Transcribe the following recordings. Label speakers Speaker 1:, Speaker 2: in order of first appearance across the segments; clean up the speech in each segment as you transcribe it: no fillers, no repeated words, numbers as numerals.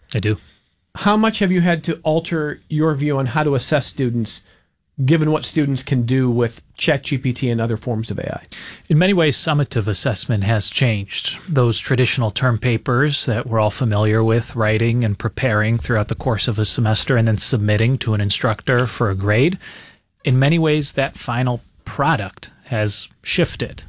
Speaker 1: I do.
Speaker 2: How much have you had to alter your view on how to assess students, given what students can do with ChatGPT and other forms of AI?
Speaker 1: In many ways, summative assessment has changed. Those traditional term papers that we're all familiar with, writing and preparing throughout the course of a semester and then submitting to an instructor for a grade, in many ways, that final product has shifted.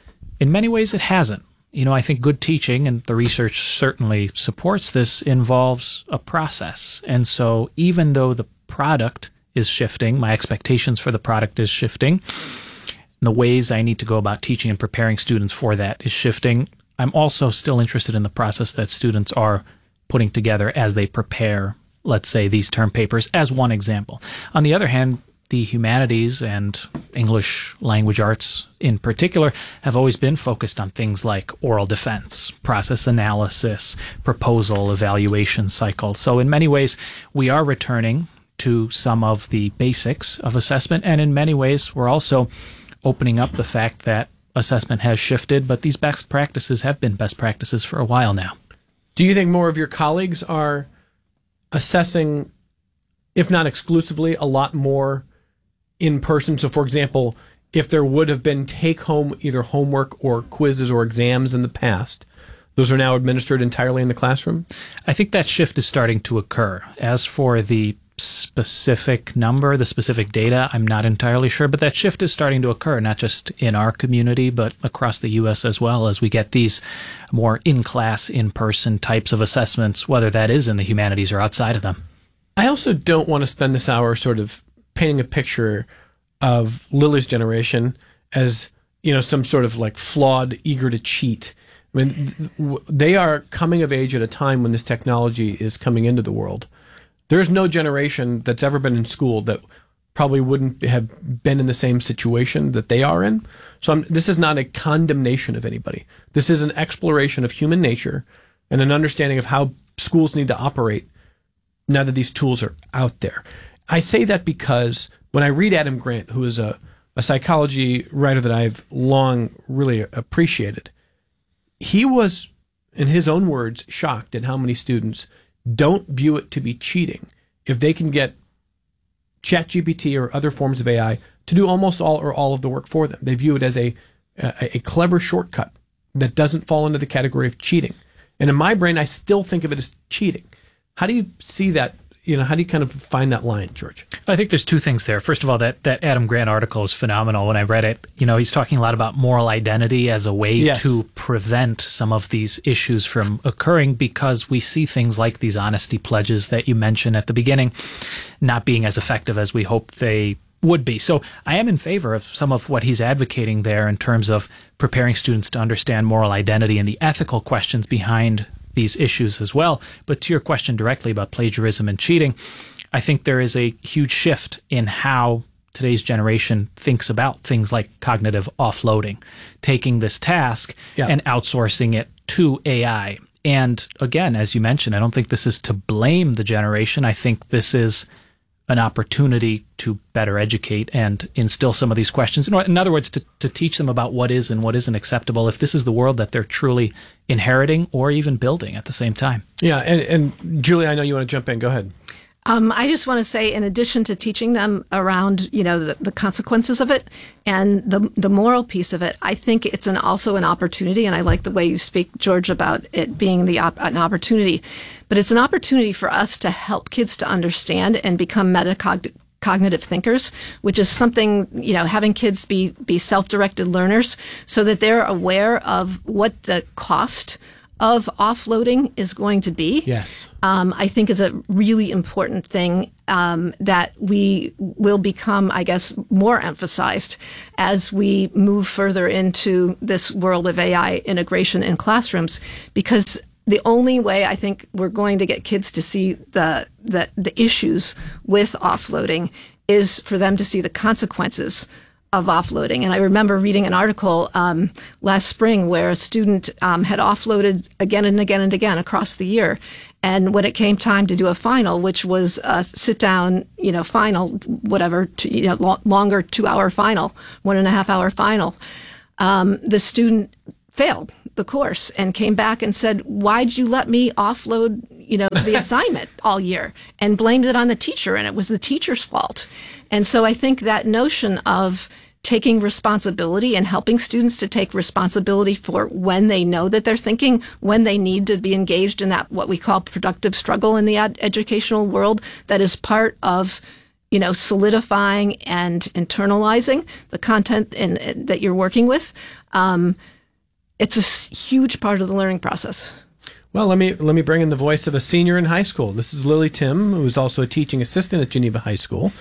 Speaker 1: In many ways, it hasn't. I think good teaching, and the research certainly supports this, involves a process. And so even though the product is shifting, my expectations for the product is shifting, and the ways I need to go about teaching and preparing students for that is shifting, I'm also still interested in the process that students are putting together as they prepare, let's say, these term papers, as one example. On the other hand, the humanities and English language arts in particular have always been focused on things like oral defense, process analysis, proposal, evaluation cycle. So in many ways, we are returning to some of the basics of assessment. And in many ways, we're also opening up the fact that assessment has shifted, but these best practices have been best practices for a while now.
Speaker 2: Do you think more of your colleagues are assessing, if not exclusively, a lot more in person? So, for example, if there would have been take-home either homework or quizzes or exams in the past, those are now administered entirely in the classroom?
Speaker 1: I think that shift is starting to occur. As for the specific number, the specific data, I'm not entirely sure, but that shift is starting to occur, not just in our community, but across the U.S. as well, as we get these more in-class, in-person types of assessments, whether that is in the humanities or outside of them.
Speaker 2: I also don't want to spend this hour sort of painting a picture of Lily's generation as, some sort of like flawed, eager to cheat. I mean, they are coming of age at a time when this technology is coming into the world. There's no generation that's ever been in school that probably wouldn't have been in the same situation that they are in. So this is not a condemnation of anybody. This is an exploration of human nature and an understanding of how schools need to operate now that these tools are out there. I say that because when I read Adam Grant, who is a psychology writer that I've long really appreciated, he was, in his own words, shocked at how many students don't view it to be cheating if they can get ChatGPT or other forms of AI to do almost all or all of the work for them. They view it as a clever shortcut that doesn't fall into the category of cheating. And in my brain, I still think of it as cheating. How do you see that? How do you kind of find that line, George?
Speaker 1: I think there's two things there. First of all, that Adam Grant article is phenomenal. When I read it, he's talking a lot about moral identity as a way to prevent some of these issues from occurring, because we see things like these honesty pledges that you mentioned at the beginning not being as effective as we hope they would be. So I am in favor of some of what he's advocating there in terms of preparing students to understand moral identity and the ethical questions behind these issues as well. But to your question directly about plagiarism and cheating, I think there is a huge shift in how today's generation thinks about things like cognitive offloading, taking this task and outsourcing it to AI. And again, as you mentioned, I don't think this is to blame the generation. I think this is an opportunity to better educate and instill some of these questions. In other words, to teach them about what is and what isn't acceptable, if this is the world that they're truly inheriting or even building at the same time.
Speaker 2: Yeah, and Julie, I know you want to jump in. Go ahead.
Speaker 3: I just want to say, in addition to teaching them around, the consequences of it and the moral piece of it, I think it's also an opportunity. And I like the way you speak, George, about it being an opportunity. But it's an opportunity for us to help kids to understand and become metacognitive thinkers, which is something, having kids be self-directed learners so that they're aware of what the cost of offloading is going to be.
Speaker 2: Yes.
Speaker 3: I think is a really important thing that we will become, I guess, more emphasized as we move further into this world of AI integration in classrooms, because the only way I think we're going to get kids to see the issues with offloading is for them to see the consequences of offloading. And I remember reading an article last spring where a student had offloaded again and again and again across the year. And when it came time to do a final, which was a sit-down, final, whatever, longer 2-hour final, 1.5-hour final, the student failed the course and came back and said, "Why'd you let me offload, the assignment all year?" and blamed it on the teacher, and it was the teacher's fault. And so I think that notion of taking responsibility and helping students to take responsibility for when they know that they're thinking, when they need to be engaged in that, what we call productive struggle in the educational world, that is part of, solidifying and internalizing the content that you're working with. It's a huge part of the learning process.
Speaker 2: Well, let me bring in the voice of a senior in high school. This is Lily Tim, who is also a teaching assistant at Geneva High School.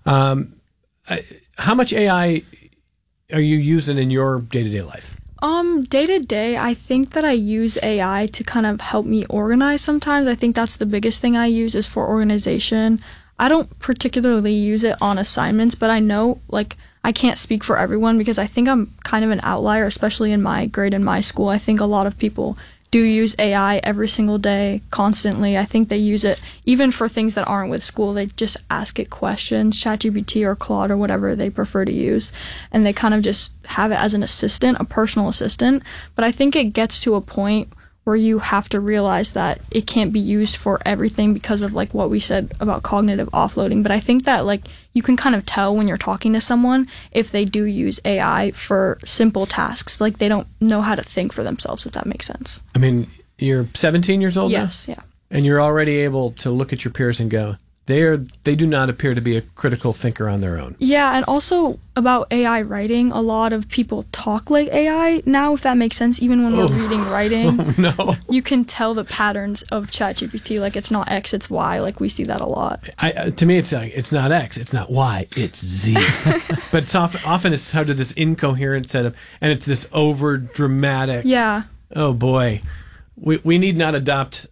Speaker 2: How much AI are you using in your day-to-day life?
Speaker 4: Day to day, I think that I use AI to kind of help me organize sometimes. I think that's the biggest thing I use is for organization. I don't particularly use it on assignments, but I know, I can't speak for everyone because I think I'm kind of an outlier, especially in my grade in my school. I think a lot of people do use AI every single day, constantly. I think they use it even for things that aren't with school. They just ask it questions, ChatGPT or Claude or whatever they prefer to use, and they kind of just have it as an assistant, a personal assistant. But I think it gets to a point where you have to realize that it can't be used for everything because of what we said about cognitive offloading. But I think that you can kind of tell when you're talking to someone if they do use AI for simple tasks. They don't know how to think for themselves, if that makes sense.
Speaker 2: I mean, you're 17 years old now?
Speaker 4: Yes, yeah.
Speaker 2: And you're already able to look at your peers and go, they do not appear to be a critical thinker on their own.
Speaker 4: Yeah, and also about AI writing, a lot of people talk like AI now, if that makes sense. Even when we're reading writing,
Speaker 2: no.
Speaker 4: You can tell the patterns of ChatGPT. It's not X, it's Y. We see that a lot.
Speaker 2: To me, it's not X, it's not Y, it's Z. But it's often it's sort of this incoherent setup, and it's this over dramatic.
Speaker 4: Yeah.
Speaker 2: Oh boy. We need not adopt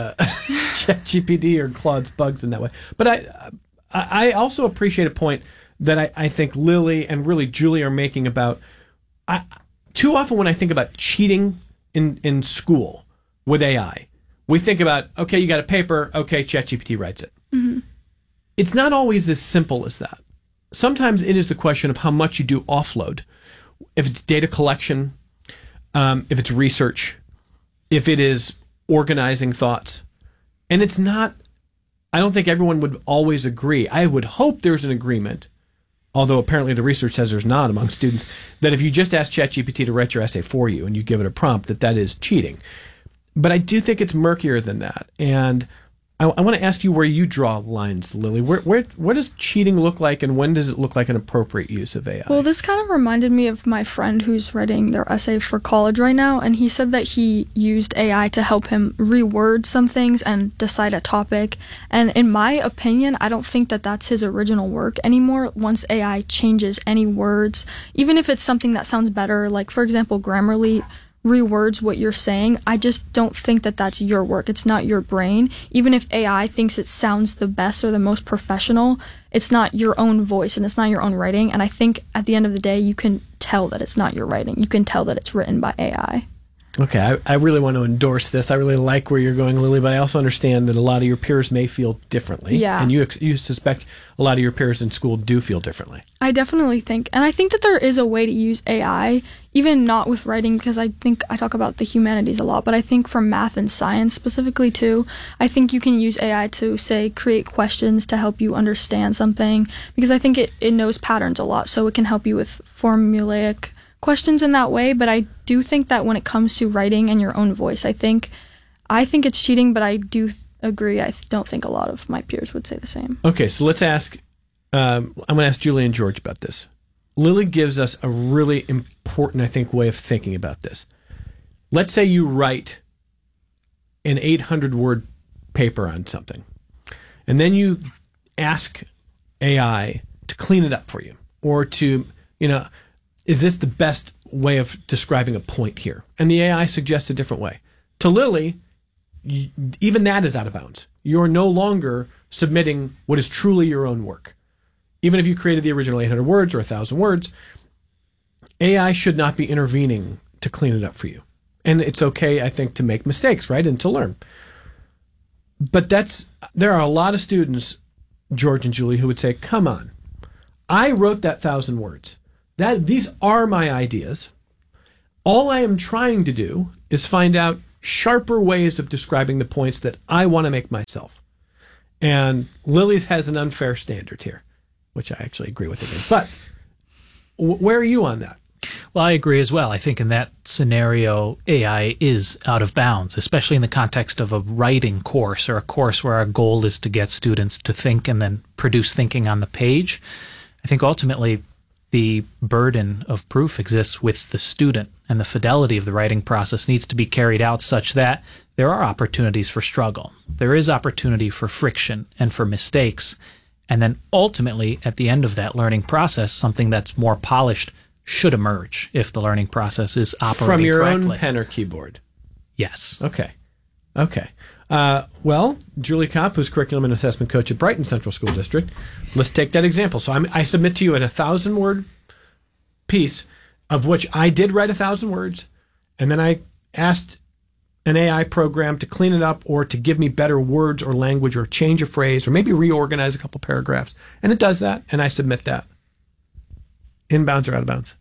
Speaker 2: ChatGPT or Claude's bugs in that way. But I also appreciate a point that I think Lily and really Julie are making about too often when I think about cheating in school with AI, we think about, okay, you got a paper, okay, ChatGPT writes it. Mm-hmm. It's not always as simple as that. Sometimes it is the question of how much you do offload. If it's data collection, if it's research, if it is organizing thoughts. And it's not, I don't think everyone would always agree. I would hope there's an agreement, although apparently the research says there's not among students, that if you just ask ChatGPT to write your essay for you and you give it a prompt, that is cheating. But I do think it's murkier than that. And I want to ask you where you draw lines, Lily. What does cheating look like, and when does it look like an appropriate use of AI?
Speaker 4: Well, this kind of reminded me of my friend who's writing their essay for college right now, and he said that he used AI to help him reword some things and decide a topic. And in my opinion, I don't think that that's his original work anymore. Once AI changes any words, even if it's something that sounds better, for example, Grammarly rewords what you're saying, I just don't think that that's your work. It's not your brain. Even if AI thinks it sounds the best or the most professional, it's not your own voice and it's not your own writing. And I think at the end of the day, you can tell that it's not your writing. You can tell that it's written by AI.
Speaker 2: Okay, I really want to endorse this. I really like where you're going, Lily, but I also understand that a lot of your peers may feel differently.
Speaker 4: Yeah.
Speaker 2: And you suspect a lot of your peers in school do feel differently.
Speaker 4: I definitely think, and I think that there is a way to use AI, even not with writing, because I think I talk about the humanities a lot, but I think for math and science specifically too, I think you can use AI to, say, create questions to help you understand something, because I think it knows patterns a lot, so it can help you with formulaic questions in that way. But I do think that when it comes to writing and your own voice, I think it's cheating, but I do agree. I don't think a lot of my peers would say the same.
Speaker 2: Okay, so let's ask, I'm going to ask Julie and George about this. Lily gives us a really important, I think, way of thinking about this. Let's say you write an 800-word paper on something, and then you ask AI to clean it up for you, or to, is this the best way of describing a point here? And the AI suggests a different way. To Lily, even that is out of bounds. You're no longer submitting what is truly your own work. Even if you created the original 800 words or 1,000 words, AI should not be intervening to clean it up for you. And it's okay, I think, to make mistakes, right? And to learn. But there are a lot of students, George and Julie, who would say, come on, I wrote that 1,000 words. These are my ideas. All I am trying to do is find out sharper ways of describing the points that I want to make myself. And Lily's has an unfair standard here, which I actually agree with again. But where are you on that?
Speaker 1: Well, I agree as well. I think in that scenario, AI is out of bounds, especially in the context of a writing course or a course where our goal is to get students to think and then produce thinking on the page. I think ultimately the burden of proof exists with the student, and the fidelity of the writing process needs to be carried out such that there are opportunities for struggle. There is opportunity for friction and for mistakes. And then ultimately, at the end of that learning process, something that's more polished should emerge if the learning process is operating
Speaker 2: from your
Speaker 1: correctly.
Speaker 2: own pen or keyboard.
Speaker 1: Yes.
Speaker 2: Okay. Well, Julie Kopp, who's curriculum and assessment coach at Brighton Central School District, let's take that example. So I submit to you a 1,000-word piece, of which I did write 1,000 words, and then I asked an AI program to clean it up or to give me better words or language or change a phrase or maybe reorganize a couple paragraphs. And it does that, and I submit that. Inbounds or out of bounds?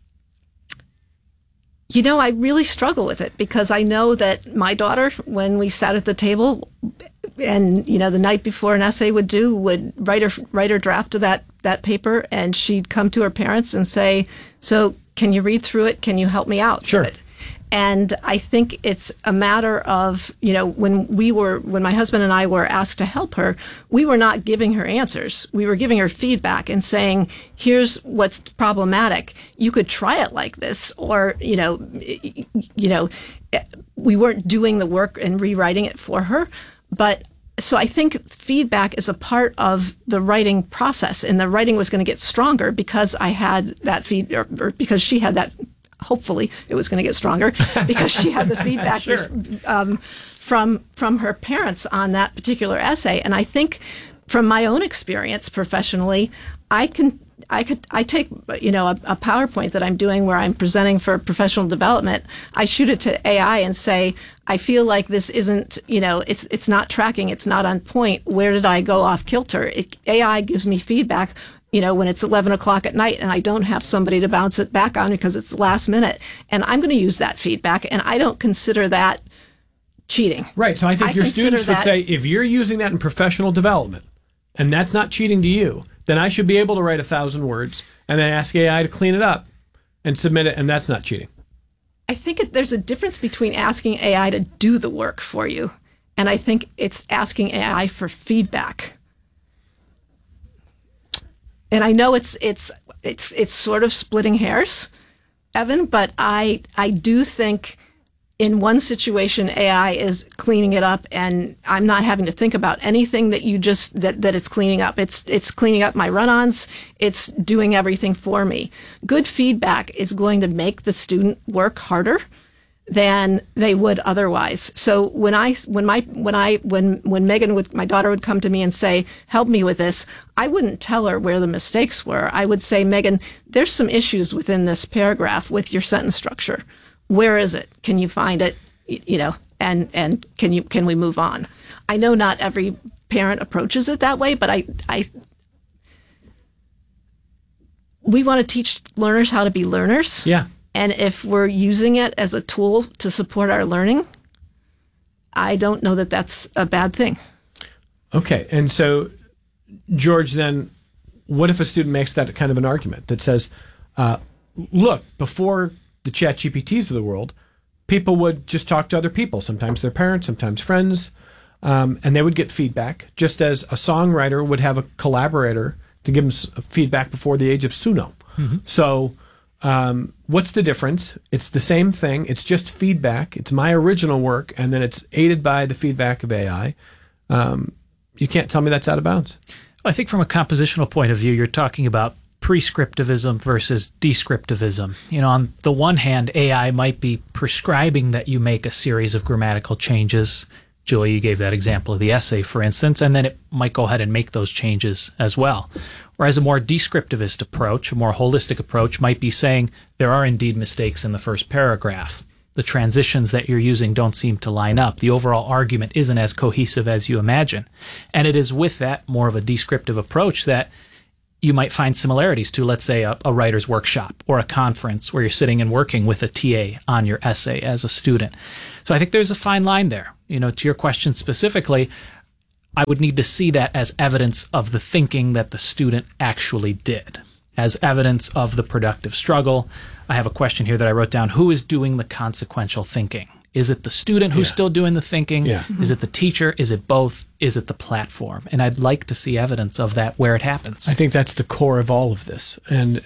Speaker 3: You know, I really struggle with it because I know that my daughter, when we sat at the table and, you know, the night before an essay would write her draft of that paper, and she'd come to her parents and say, so can you read through it? Can you help me out
Speaker 2: Sure.
Speaker 3: with it? And I think it's a matter of, you know, when my husband and I were asked to help her, we were not giving her answers. We were giving her feedback and saying, here's what's problematic. You could try it like this, or, you know, we weren't doing the work and rewriting it for her. But so I think feedback is a part of the writing process, and the writing was going to get stronger because I had that or because she had that. Hopefully it was going to get stronger because she had the feedback
Speaker 2: Sure.
Speaker 3: from her parents on that particular essay. And I think from my own experience professionally, I take, you know, a PowerPoint that I'm doing where I'm presenting for professional development. I shoot it to AI and say, I feel like this isn't, you know, it's not tracking, it's not on point. Where did I go off kilter? AI gives me feedback, you know, when it's 11 o'clock at night and I don't have somebody to bounce it back on because it's last minute. And I'm going to use that feedback, and I don't consider that cheating.
Speaker 2: Right. So I think your students would say, if you're using that in professional development and that's not cheating to you, then I should be able to write 1,000 words and then ask AI to clean it up and submit it, and that's not cheating.
Speaker 3: I think there's a difference between asking AI to do the work for you, and I think it's asking AI for feedback. And I know it's sort of splitting hairs, Evan, but I do think in one situation AI is cleaning it up, and I'm not having to think about anything that that it's cleaning up. It's cleaning up my run-ons. It's doing everything for me. Good feedback is going to make the student work harder than they would otherwise. So when Megan my daughter would come to me and say, help me with this, I wouldn't tell her where the mistakes were. I would say, Megan, there's some issues within this paragraph with your sentence structure. Where is it? Can you find it? You know, and can we move on? I know not every parent approaches it that way, but we want to teach learners how to be learners.
Speaker 2: Yeah.
Speaker 3: And if we're using it as a tool to support our learning, I don't know that that's a bad thing. Okay.
Speaker 2: And so, George, then what if a student makes that kind of an argument that says, look, before the ChatGPTs of the world, people would just talk to other people, sometimes their parents, sometimes friends, and they would get feedback, just as a songwriter would have a collaborator to give them feedback before the age of Suno. Mm-hmm. So what's the difference? It's the same thing. It's just feedback. It's my original work, and then it's aided by the feedback of AI. You can't tell me that's out of bounds.
Speaker 1: I think from a compositional point of view, you're talking about prescriptivism versus descriptivism. You know, on the one hand, AI might be prescribing that you make a series of grammatical changes. Julie, you gave that example of the essay, for instance, and then it might go ahead and make those changes as well. Whereas a more descriptivist approach, a more holistic approach, might be saying there are indeed mistakes in the first paragraph. The transitions that you're using don't seem to line up. The overall argument isn't as cohesive as you imagine. And it is with that more of a descriptive approach that you might find similarities to, let's say, a writer's workshop or a conference where you're sitting and working with a TA on your essay as a student. So I think there's a fine line there. To your question specifically, I would need to see that as evidence of the thinking that the student actually did, as evidence of the productive struggle. I have a question here that I wrote down. Who is doing the consequential thinking? Is it the student who's still doing the thinking? Yeah. Is it the teacher? Is it both? Is it the platform? And I'd like to see evidence of that where it happens.
Speaker 2: I think that's the core of all of this. And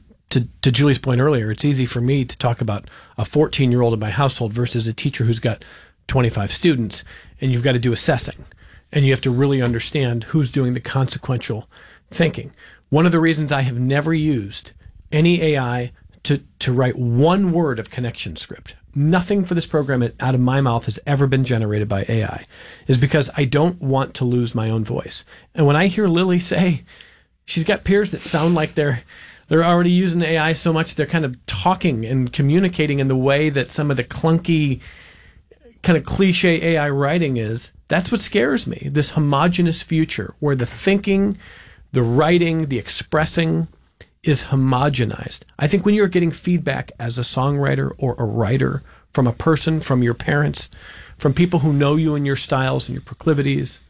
Speaker 2: to Julie's point earlier, it's easy for me to talk about a 14-year-old in my household versus a teacher who's got 25 students, and you've got to do assessing. And you have to really understand who's doing the consequential thinking. One of the reasons I have never used any AI to write one word of connection script, nothing for this program out of my mouth has ever been generated by AI, is because I don't want to lose my own voice. And when I hear Lily say she's got peers that sound like they're already using AI so much they're kind of talking and communicating in the way that some of the clunky kind of cliche AI writing is, that's what scares me. This homogenous future where the thinking, the writing, the expressing is homogenized. I think when you're getting feedback as a songwriter or a writer from a person, from your parents, from people who know you and your styles and your proclivities,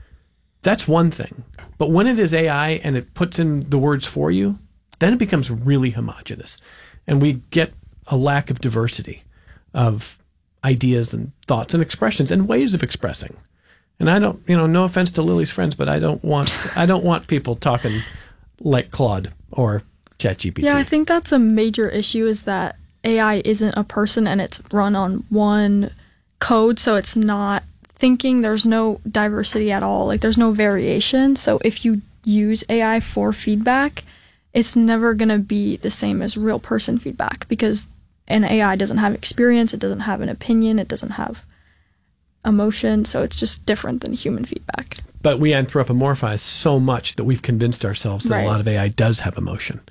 Speaker 2: that's one thing. But when it is AI and it puts in the words for you, then it becomes really homogenous. And we get a lack of diversity of ideas and thoughts and expressions and ways of expressing. And I don't, no offense to Lily's friends, but I don't want people talking like Claude or ChatGPT.
Speaker 4: Yeah, I think that's a major issue, is that AI isn't a person and it's run on one code, so it's not thinking. There's no diversity at all. Like, there's no variation. So if you use AI for feedback, it's never going to be the same as real person feedback, because an AI doesn't have experience, it doesn't have an opinion, it doesn't have emotion, so it's just different than human feedback.
Speaker 2: But we anthropomorphize so much that we've convinced ourselves that a lot of AI does have emotion,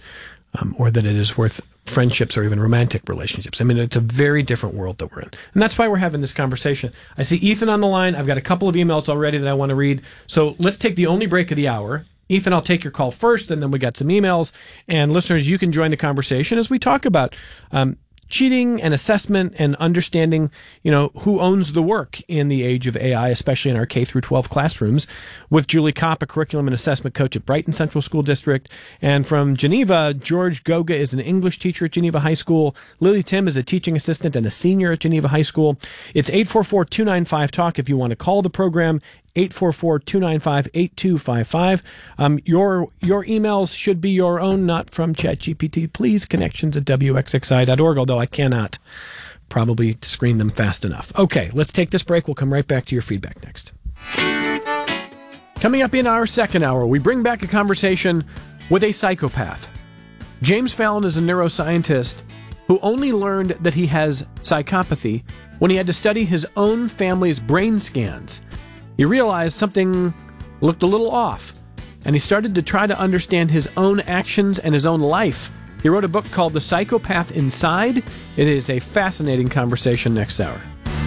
Speaker 2: or that it is worth friendships or even romantic relationships. I mean, it's a very different world that we're in. And that's why we're having this conversation. I see Ethan on the line. I've got a couple of emails already that I want to read. So let's take the only break of the hour. Ethan, I'll take your call first, and then we got some emails. And listeners, you can join the conversation as we talk about cheating and assessment and understanding, who owns the work in the age of AI, especially in our K through 12 classrooms, with Julie Kopp, a curriculum and assessment coach at Brighton Central School District. And from Geneva, George Goga is an English teacher at Geneva High School. Lily Tim is a teaching assistant and a senior at Geneva High School. It's 844-295-TALK if you want to call the program. 844-295-8255. Your emails should be your own, not from ChatGPT. Please, connections@wxxi.org, although I cannot probably screen them fast enough. Okay, let's take this break. We'll come right back to your feedback next. Coming up in our second hour, we bring back a conversation with a psychopath. James Fallon is a neuroscientist who only learned that he has psychopathy when he had to study his own family's brain scans. He realized something looked a little off, and he started to try to understand his own actions and his own life. He wrote a book called The Psychopath Inside. It is a fascinating conversation next hour.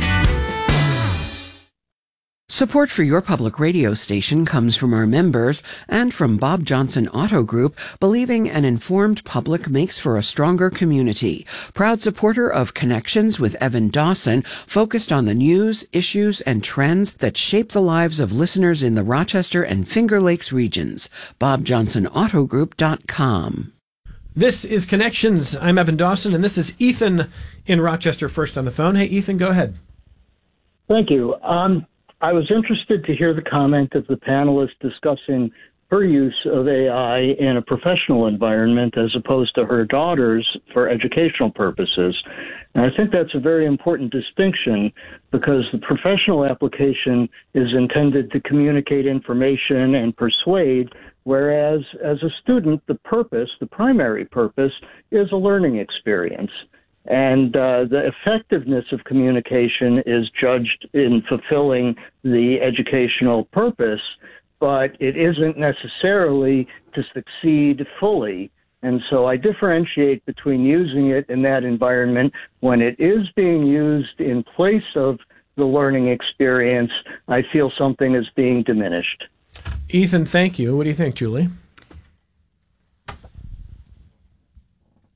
Speaker 5: Support for your public radio station comes from our members and from Bob Johnson Auto Group, believing an informed public makes for a stronger community. Proud supporter of Connections with Evan Dawson, focused on the news, issues, and trends that shape the lives of listeners in the Rochester and Finger Lakes regions. BobJohnsonAutoGroup.com.
Speaker 2: This is Connections. I'm Evan Dawson, and this is Ethan in Rochester first on the phone. Hey, Ethan, go ahead.
Speaker 6: Thank you. I was interested to hear the comment of the panelist discussing her use of AI in a professional environment as opposed to her daughter's for educational purposes. And I think that's a very important distinction, because the professional application is intended to communicate information and persuade, whereas as a student, the primary purpose, is a learning experience. And the effectiveness of communication is judged in fulfilling the educational purpose, but it isn't necessarily to succeed fully. And so I differentiate between using it in that environment. When it is being used in place of the learning experience, I feel something is being diminished.
Speaker 2: Ethan, thank you. What do you think, Julie?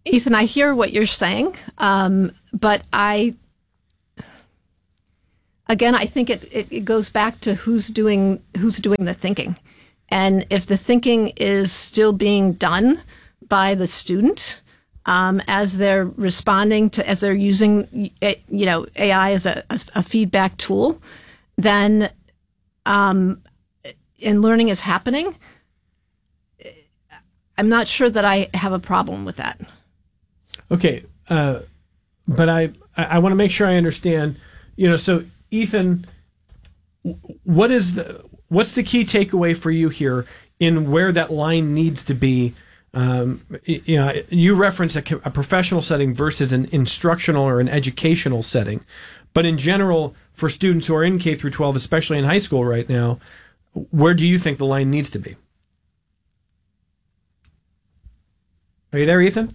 Speaker 3: Ethan, I hear what you're saying, but I think it goes back to who's doing the thinking. And if the thinking is still being done by the student, as they're responding to, as they're using, AI as a feedback tool, then, and learning is happening, I'm not sure that I have a problem with that.
Speaker 2: Okay. But I want to make sure I understand, so Ethan, what's the key takeaway for you here in where that line needs to be? You reference a professional setting versus an instructional or an educational setting, but in general, for students who are in K through 12, especially in high school right now, where do you think the line needs to be? Are you there, Ethan?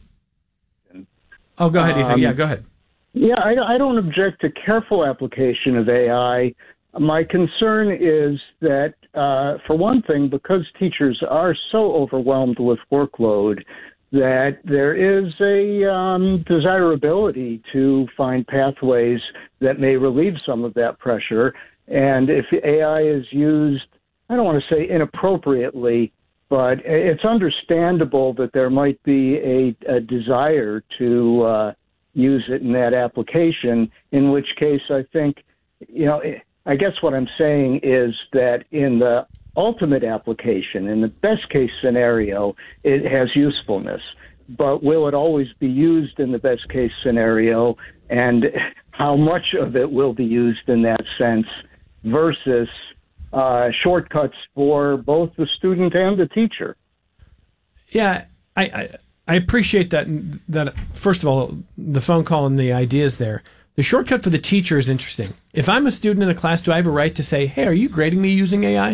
Speaker 2: Oh, go ahead, Ethan. Yeah, go ahead.
Speaker 6: Yeah, I don't object to careful application of AI. My concern is that, for one thing, because teachers are so overwhelmed with workload, that there is a desirability to find pathways that may relieve some of that pressure. And if AI is used, I don't want to say inappropriately, but it's understandable that there might be a desire to use it in that application, in which case I think, I guess what I'm saying is that in the ultimate application, in the best case scenario, it has usefulness. But will it always be used in the best case scenario, and how much of it will be used in that sense versus shortcuts for both the student and the teacher?
Speaker 2: Yeah, I appreciate that. First of all, the phone call and the ideas there. The shortcut for the teacher is interesting. If I'm a student in a class, do I have a right to say, hey, are you grading me using AI?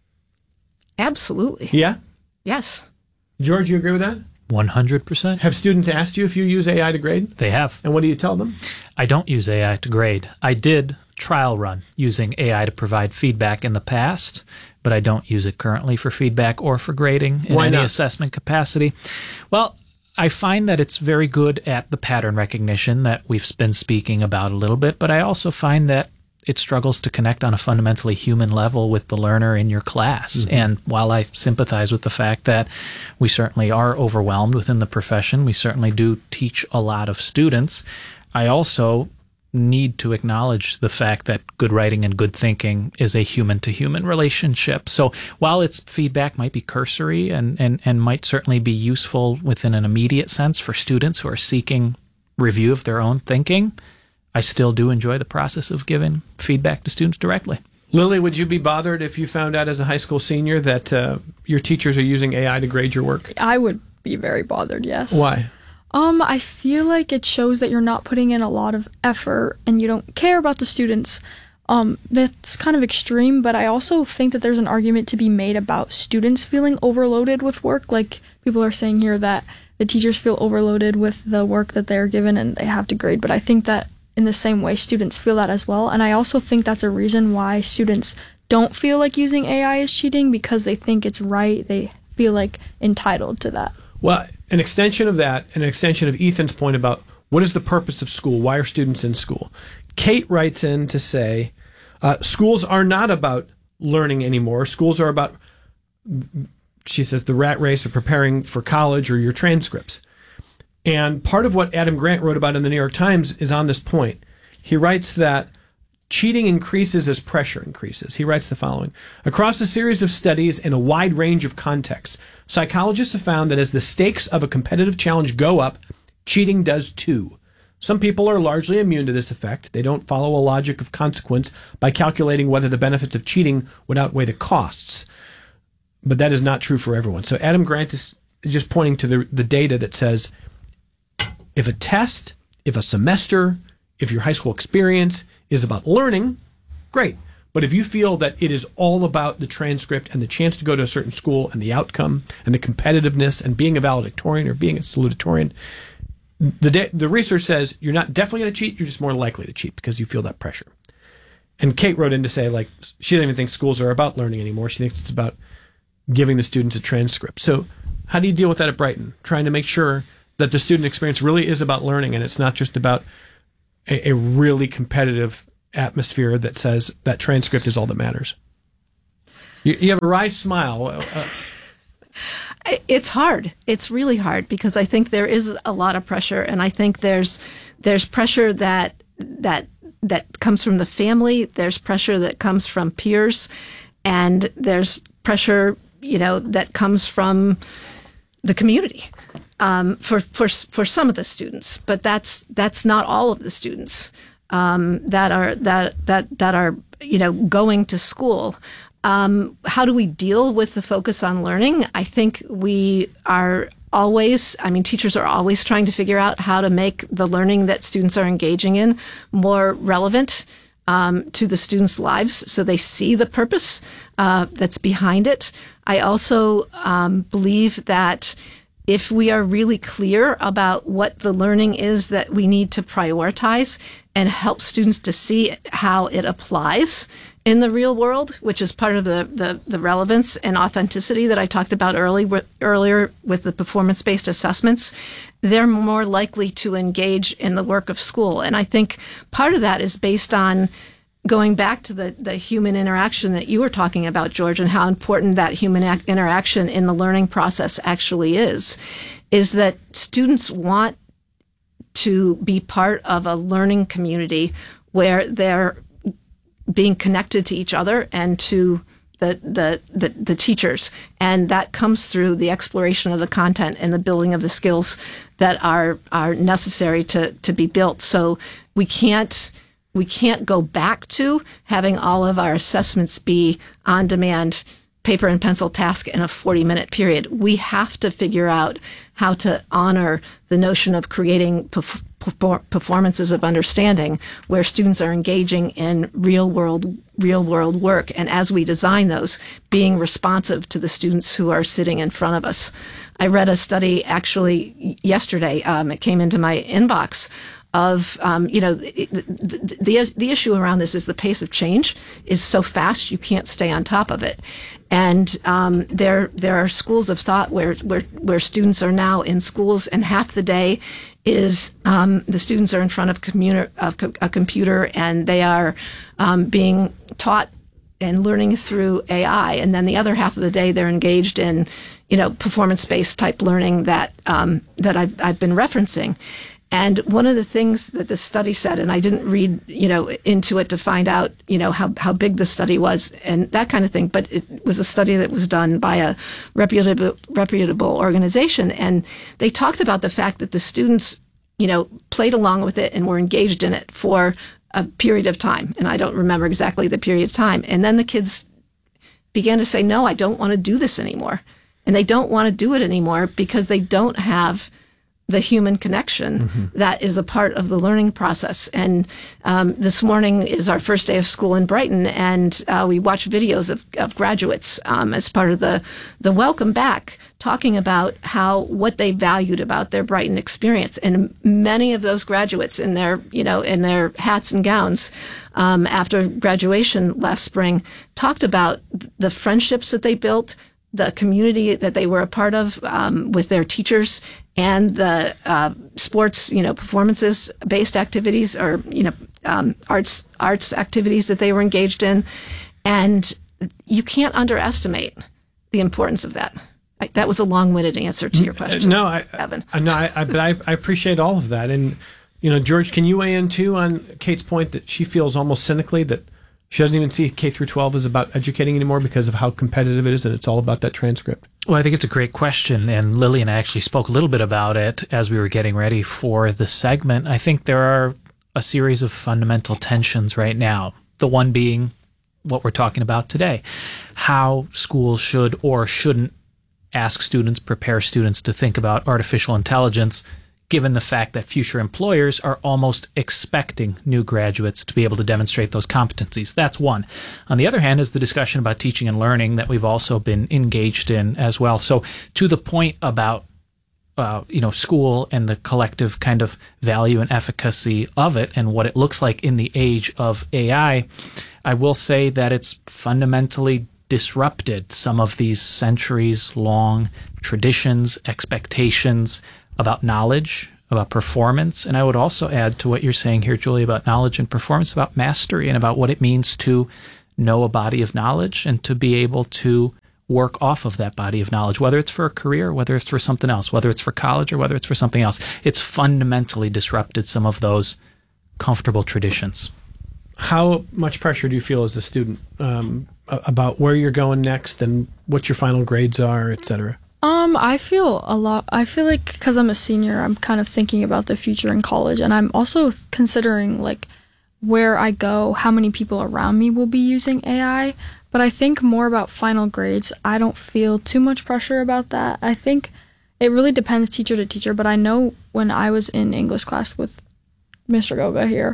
Speaker 3: Absolutely.
Speaker 2: Yeah?
Speaker 3: Yes.
Speaker 2: George, you agree with that?
Speaker 1: 100%.
Speaker 2: Have students asked you if you use AI to grade?
Speaker 1: They have.
Speaker 2: And what do you tell them?
Speaker 1: I don't use AI to grade. I did trial run using AI to provide feedback in the past, but I don't use it currently for feedback or for grading in any assessment capacity. Well, I find that it's very good at the pattern recognition that we've been speaking about a little bit, but I also find that it struggles to connect on a fundamentally human level with the learner in your class. Mm-hmm. And while I sympathize with the fact that we certainly are overwhelmed within the profession, we certainly do teach a lot of students, I also need to acknowledge the fact that good writing and good thinking is a human-to-human relationship. So while its feedback might be cursory and might certainly be useful within an immediate sense for students who are seeking review of their own thinking, I still do enjoy the process of giving feedback to students directly.
Speaker 2: Lily, would you be bothered if you found out as a high school senior that your teachers are using AI to grade your work?
Speaker 4: I would be very bothered, yes.
Speaker 2: Why?
Speaker 4: I feel like it shows that you're not putting in a lot of effort and you don't care about the students. That's kind of extreme, but I also think that there's an argument to be made about students feeling overloaded with work. Like people are saying here that the teachers feel overloaded with the work that they're given and they have to grade, but I think that in the same way, students feel that as well. And I also think that's a reason why students don't feel like using AI is cheating, because they think it's right. They feel like entitled to that.
Speaker 2: Well, an extension of that, an extension of Ethan's point about what is the purpose of school? Why are students in school? Kate writes in to say, schools are not about learning anymore. Schools are about, she says, the rat race of preparing for college or your transcripts. And part of what Adam Grant wrote about in the New York Times is on this point. He writes that cheating increases as pressure increases. He writes the following: across a series of studies in a wide range of contexts, psychologists have found that as the stakes of a competitive challenge go up, cheating does too. Some people are largely immune to this effect. They don't follow a logic of consequence by calculating whether the benefits of cheating would outweigh the costs. But that is not true for everyone. So Adam Grant is just pointing to the data that says if a test, if a semester, if your high school experience is about learning, great. But if you feel that it is all about the transcript and the chance to go to a certain school and the outcome and the competitiveness and being a valedictorian or being a salutatorian, the research says you're not definitely going to cheat, you're just more likely to cheat because you feel that pressure. And Kate wrote in to say, like, she doesn't even think schools are about learning anymore. She thinks it's about giving the students a transcript. So how do you deal with that at Brighton? Trying to make sure that the student experience really is about learning, and it's not just about a really competitive atmosphere that says that transcript is all that matters. You have a wry smile.
Speaker 3: It's hard. It's really hard because I think there is a lot of pressure, and I think there's pressure that comes from the family. There's pressure that comes from peers, and there's pressure, that comes from the community for some of the students. But that's not all of the students that are going to school. How do we deal with the focus on learning? I think we are teachers are always trying to figure out how to make the learning that students are engaging in more relevant to the students' lives so they see the purpose that's behind it. I also believe that if we are really clear about what the learning is that we need to prioritize and help students to see how it applies in the real world, which is part of the relevance and authenticity that I talked about earlier with the performance-based assessments, they're more likely to engage in the work of school. And I think part of that is based on going back to the human interaction that you were talking about, George, and how important that human interaction in the learning process actually is that students want to be part of a learning community where they're being connected to each other and to the teachers. And that comes through the exploration of the content and the building of the skills that are necessary to be built. So we can't go back to having all of our assessments be on-demand paper and pencil task in a 40-minute period. We have to figure out how to honor the notion of creating performances of understanding where students are engaging in real world work. And as we design those, being responsive to the students who are sitting in front of us. I read a study actually yesterday. It came into my inbox of, the issue around this is the pace of change is so fast you can't stay on top of it. And there are schools of thought where students are now in schools and half the day is the students are in front of a computer and they are being taught and learning through AI, and then the other half of the day they're engaged in performance-based type learning that I've been referencing. And one of the things that the study said, and I didn't read, into it to find out, how big the study was and that kind of thing, but it was a study that was done by a reputable organization. And they talked about the fact that the students, played along with it and were engaged in it for a period of time. And I don't remember exactly the period of time. And then the kids began to say, no, I don't want to do this anymore. And they don't want to do it anymore because they don't have the human connection that is a part of the learning process. And this morning is our first day of school in Brighton, and we watched videos of graduates as part of the welcome back, talking about what they valued about their Brighton experience. And many of those graduates in their hats and gowns after graduation last spring talked about the friendships that they built, the community that they were a part of with their teachers, and the sports, performances-based activities or, arts activities that they were engaged in. And you can't underestimate the importance of that. That was a long-winded answer to your question, Evan.
Speaker 2: But I appreciate all of that. And, George, can you weigh in, too, on Kate's point that she feels almost cynically that she doesn't even see K through 12 as about educating anymore because of how competitive it is, and it's all about that transcript?
Speaker 1: Well, I think it's a great question, and Lily and I actually spoke a little bit about it as we were getting ready for the segment. I think there are a series of fundamental tensions right now, the one being what we're talking about today, how schools should or shouldn't prepare students to think about artificial intelligence, given the fact that future employers are almost expecting new graduates to be able to demonstrate those competencies. That's one. On the other hand is the discussion about teaching and learning that we've also been engaged in as well. So to the point about school and the collective kind of value and efficacy of it and what it looks like in the age of AI, I will say that it's fundamentally disrupted some of these centuries-long traditions, expectations, about knowledge, about performance. And I would also add to what you're saying here, Julie, about knowledge and performance, about mastery and about what it means to know a body of knowledge and to be able to work off of that body of knowledge, whether it's for a career, whether it's for something else, whether it's for college or whether it's for something else. It's fundamentally disrupted some of those comfortable traditions.
Speaker 2: How much pressure do you feel as a student about where you're going next and what your final grades are, et cetera?
Speaker 4: I feel a lot. I feel like because I'm a senior, I'm kind of thinking about the future in college, and I'm also considering like where I go, how many people around me will be using AI. But I think more about final grades. I don't feel too much pressure about that. I think it really depends teacher to teacher, but I know when I was in English class with Mr. Goga here,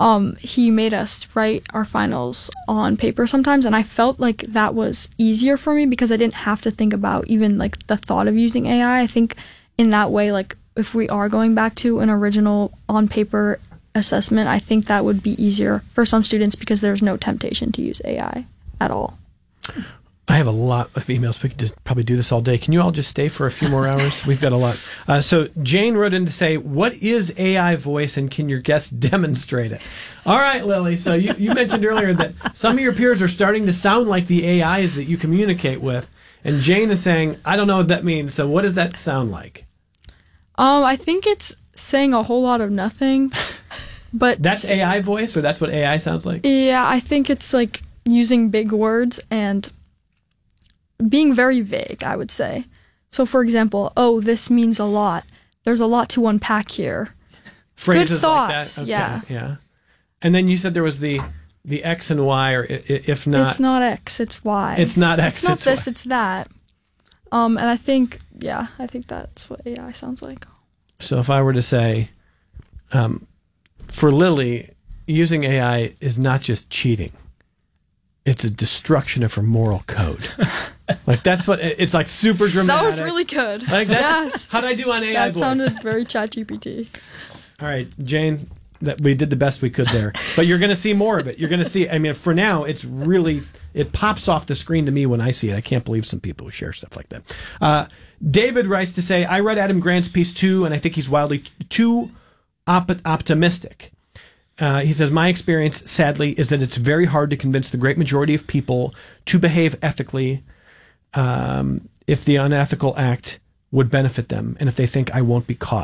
Speaker 4: he made us write our finals on paper sometimes, and I felt like that was easier for me because I didn't have to think about even like the thought of using AI. I think in that way, like if we are going back to an original on paper assessment, I think that would be easier for some students because there's no temptation to use AI at all.
Speaker 2: I have a lot of emails. We could just probably do this all day. Can you all just stay for a few more hours? We've got a lot. So Jane wrote in to say, what is AI voice and can your guests demonstrate it? All right, Lily. So you mentioned earlier that some of your peers are starting to sound like the AIs that you communicate with. And Jane is saying, I don't know what that means. So what does that sound like?
Speaker 4: I think it's saying a whole lot of nothing. But
Speaker 2: that's AI voice, or that's what AI sounds like?
Speaker 4: Yeah, I think it's like using big words and being very vague, I would say. So, for example, this means a lot. There's a lot to unpack here.
Speaker 2: Phrases
Speaker 4: Good thoughts,
Speaker 2: like that? Okay, yeah. And then you said there was the X and Y, or if not...
Speaker 4: It's not X, it's Y.
Speaker 2: It's not X,
Speaker 4: it's not this,
Speaker 2: Y.
Speaker 4: It's that. And I think that's what AI sounds like.
Speaker 2: So if I were to say, for Lily, using AI is not just cheating. It's a destruction of her moral code. Like that's what it's like. Super dramatic.
Speaker 4: That was really good.
Speaker 2: Like that's,
Speaker 4: yes.
Speaker 2: How'd I do on AI?
Speaker 4: That
Speaker 2: voice?
Speaker 4: sounded very ChatGPT.
Speaker 2: All right, Jane. That we did the best we could there, but you're going to see more of it. You're going to see. I mean, for now, it pops off the screen to me when I see it. I can't believe some people who share stuff like that. David writes to say, I read Adam Grant's piece too, and I think he's wildly too optimistic. He says, my experience, sadly, is that it's very hard to convince the great majority of people to behave ethically if the unethical act would benefit them and if they think I won't be caught.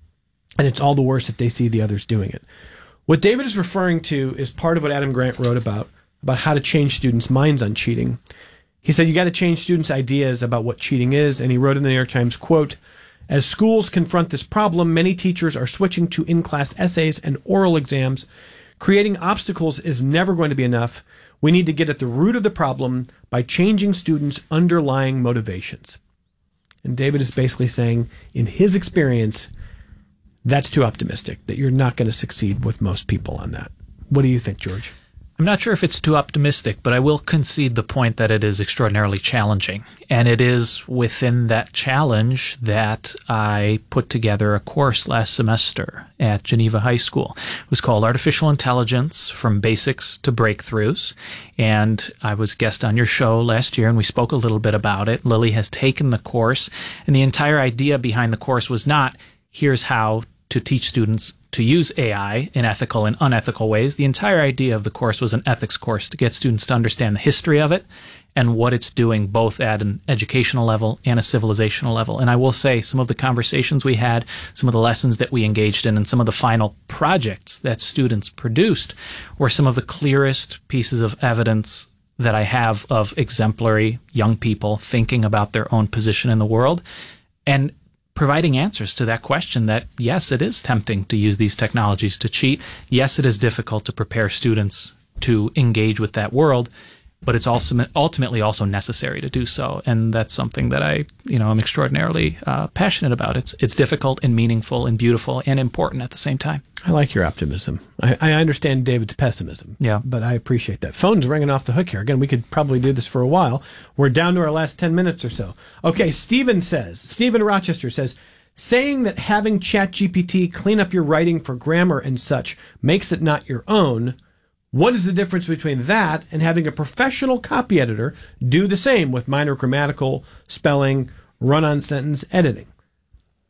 Speaker 2: And it's all the worse if they see the others doing it. What David is referring to is part of what Adam Grant wrote about how to change students' minds on cheating. He said, you got to change students' ideas about what cheating is. And he wrote in the New York Times, quote, as schools confront this problem, many teachers are switching to in-class essays and oral exams. Creating obstacles is never going to be enough. We need to get at the root of the problem by changing students' underlying motivations. And David is basically saying, in his experience, that's too optimistic, that you're not going to succeed with most people on that. What do you think, George?
Speaker 1: I'm not sure if it's too optimistic, but I will concede the point that it is extraordinarily challenging. And it is within that challenge that I put together a course last semester at Geneva High School. It was called Artificial Intelligence from Basics to Breakthroughs. And I was a guest on your show last year, and we spoke a little bit about it. Lily has taken the course, and the entire idea behind the course was not, here's how to teach students to use AI in ethical and unethical ways. The entire idea of the course was an ethics course to get students to understand the history of it and what it's doing both at an educational level and a civilizational level. And I will say some of the conversations we had, some of the lessons that we engaged in, and some of the final projects that students produced were some of the clearest pieces of evidence that I have of exemplary young people thinking about their own position in the world and providing answers to that question that, yes, it is tempting to use these technologies to cheat. Yes, it is difficult to prepare students to engage with that world, but it's also ultimately also necessary to do so. And that's something that I'm extraordinarily passionate about. It's difficult and meaningful and beautiful and important at the same time.
Speaker 2: I like your optimism. I understand David's pessimism.
Speaker 1: Yeah.
Speaker 2: But I appreciate that. Phone's ringing off the hook here. Again, we could probably do this for a while. We're down to our last 10 minutes or so. Okay, Stephen in Rochester says, saying that having ChatGPT clean up your writing for grammar and such makes it not your own, what is the difference between that and having a professional copy editor do the same with minor grammatical, spelling, run-on sentence editing?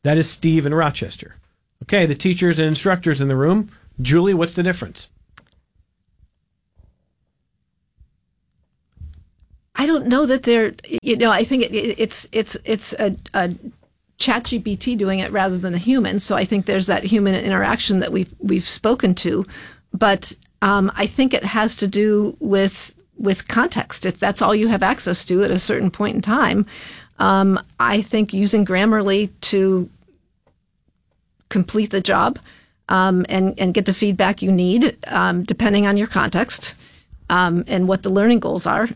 Speaker 2: That is Steve in Rochester. Okay, the teachers and instructors in the room. Julie, what's the difference?
Speaker 3: I don't know that they're, I think it's a ChatGPT doing it rather than a human. So I think there's that human interaction that we've spoken to. But I think it has to do with context. If that's all you have access to at a certain point in time, I think using Grammarly to complete the job and get the feedback you need, depending on your context and what the learning goals are,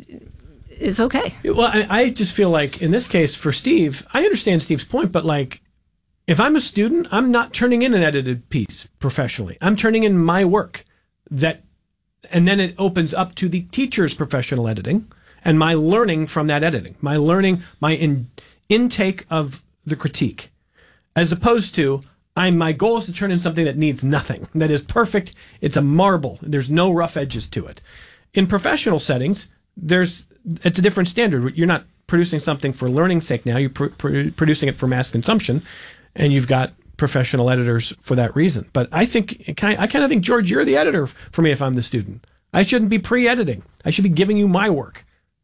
Speaker 3: is okay.
Speaker 2: Well, I just feel like in this case for Steve, I understand Steve's point, but like if I'm a student, I'm not turning in an edited piece professionally. I'm turning in my work and then it opens up to the teacher's professional editing and my learning from that editing, my intake of the critique, as opposed to my goal is to turn in something that needs nothing, that is perfect. It's a marble. There's no rough edges to it. In professional settings, it's a different standard. You're not producing something for learning's sake now. You're producing it for mass consumption, and you've got professional editors for that reason. But I kind of think, George, you're the editor for me if I'm the student. I shouldn't be pre-editing. I should be giving you my work.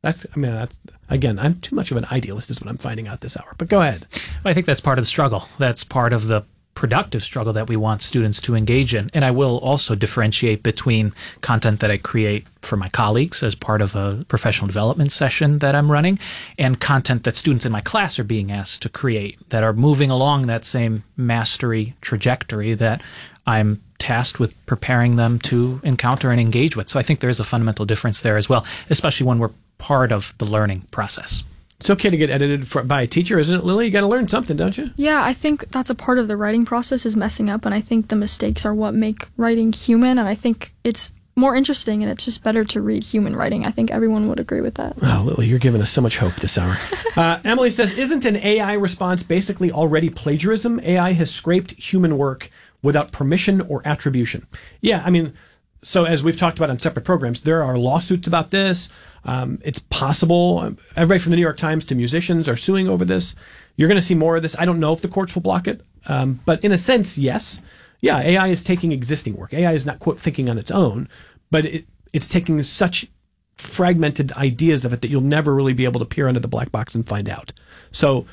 Speaker 2: Again, I'm too much of an idealist is what I'm finding out this hour. But go ahead.
Speaker 1: Well, I think that's part of the struggle. That's part of the productive struggle that we want students to engage in. And I will also differentiate between content that I create for my colleagues as part of a professional development session that I'm running and content that students in my class are being asked to create that are moving along that same mastery trajectory that I'm tasked with preparing them to encounter and engage with. So I think there is a fundamental difference there as well, especially when we're part of the learning process.
Speaker 2: It's okay to get edited by a teacher, isn't it, Lily? You got to learn something, don't you?
Speaker 4: Yeah, I think that's a part of the writing process is messing up, and I think the mistakes are what make writing human, and I think it's more interesting, and it's just better to read human writing. I think everyone would agree with that.
Speaker 2: Oh, Lily, you're giving us so much hope this hour. Emily says, isn't an AI response basically already plagiarism? AI has scraped human work without permission or attribution. Yeah, I mean, so as we've talked about on separate programs, there are lawsuits about this. It's possible. Everybody from the New York Times to musicians are suing over this. You're going to see more of this. I don't know if the courts will block it. But in a sense, yes. Yeah, AI is taking existing work. AI is not, quote, thinking on its own, but it's taking such fragmented ideas of it that you'll never really be able to peer under the black box and find out. So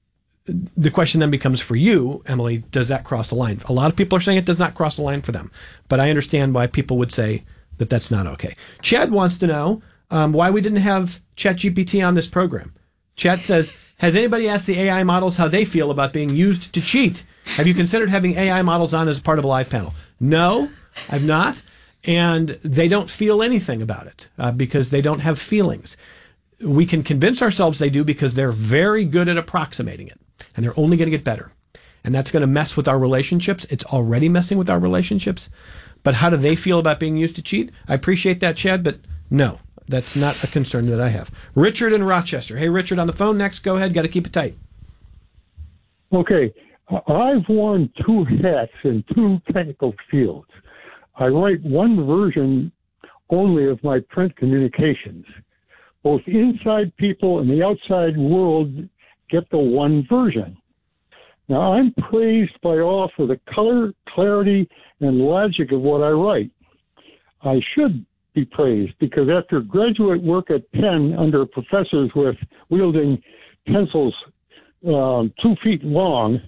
Speaker 2: the question then becomes for you, Emily, does that cross the line? A lot of people are saying it does not cross the line for them. But I understand why people would say that that's not okay. Chad wants to know why we didn't have ChatGPT on this program. Chad says, has anybody asked the AI models how they feel about being used to cheat? Have you considered having AI models on as part of a live panel? No, I've not. And they don't feel anything about it because they don't have feelings. We can convince ourselves they do because they're very good at approximating it. And they're only going to get better. And that's going to mess with our relationships. It's already messing with our relationships. But how do they feel about being used to cheat? I appreciate that, Chad, but no. That's not a concern that I have. Richard in Rochester. Hey, Richard, on the phone next. Go ahead. Got to keep it tight.
Speaker 7: Okay. I've worn two hats in two technical fields. I write one version only of my print communications. Both inside people and the outside world get the one version. Now, I'm praised by all for the color, clarity, and logic of what I write. I should be praised because after graduate work at Penn under professors with wielding pencils 2 feet long,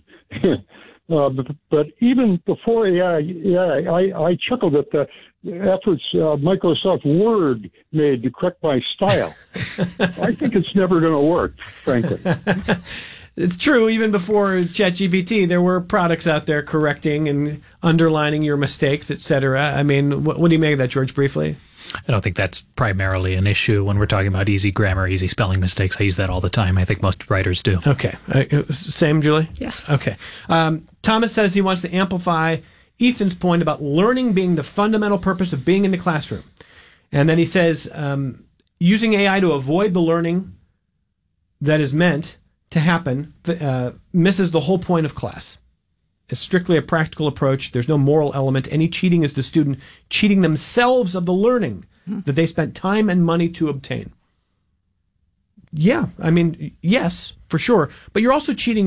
Speaker 7: but even before AI, I chuckled at the efforts Microsoft Word made to correct my style. I think it's never going to work, frankly.
Speaker 2: It's true. Even before ChatGPT, there were products out there correcting and underlining your mistakes, etc. I mean, what do you make of that, George, briefly?
Speaker 1: I don't think that's primarily an issue when we're talking about easy grammar, easy spelling mistakes. I use that all the time. I think most writers do.
Speaker 2: Okay. Same, Julie?
Speaker 3: Yes.
Speaker 2: Okay. Thomas says he wants to amplify Ethan's point about learning being the fundamental purpose of being in the classroom. And then he says, using AI to avoid the learning that is meant to happen misses the whole point of class. It's strictly a practical approach. There's no moral element. Any cheating is the student cheating themselves of the learning that they spent time and money to obtain. Yeah, I mean, yes, for sure. But you're also cheating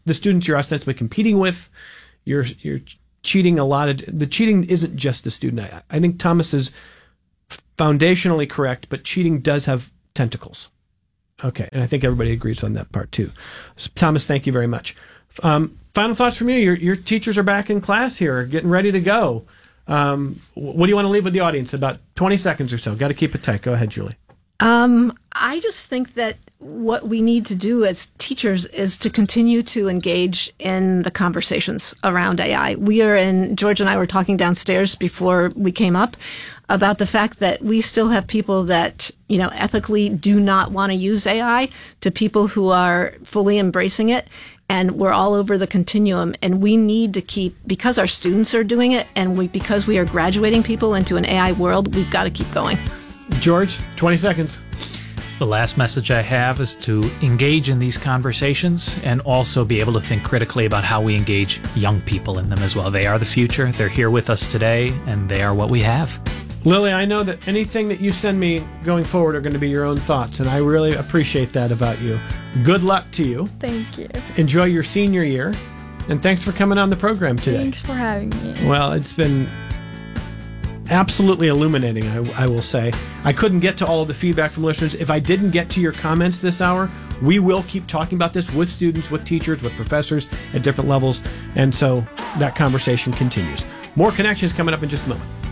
Speaker 2: the students you're ostensibly competing with. You're cheating a lot of the cheating isn't just the student. I think Thomas is foundationally correct, but cheating does have tentacles. Okay, and I think everybody agrees on that part too. So, Thomas, thank you very much. Final thoughts from you. Your teachers are back in class here, getting ready to go. What do you want to leave with the audience? About 20 seconds or so. Got to keep it tight. Go ahead, Julie.
Speaker 3: I just think that what we need to do as teachers is to continue to engage in the conversations around AI. George and I were talking downstairs before we came up about the fact that we still have people that, ethically do not want to use AI, to people who are fully embracing it. And we're all over the continuum, and we need to keep, because our students are doing it, and because we are graduating people into an AI world, we've got to keep going.
Speaker 2: George, 20 seconds.
Speaker 1: The last message I have is to engage in these conversations and also be able to think critically about how we engage young people in them as well. They are the future. They're here with us today, and they are what we have.
Speaker 2: Lily, I know that anything that you send me going forward are going to be your own thoughts, and I really appreciate that about you. Good luck to you.
Speaker 4: Thank you.
Speaker 2: Enjoy your senior year, and thanks for coming on the program today.
Speaker 4: Thanks for having me.
Speaker 2: Well, it's been absolutely illuminating, I will say. I couldn't get to all of the feedback from listeners. If I didn't get to your comments this hour, we will keep talking about this with students, with teachers, with professors at different levels, and so that conversation continues. More Connections coming up in just a moment.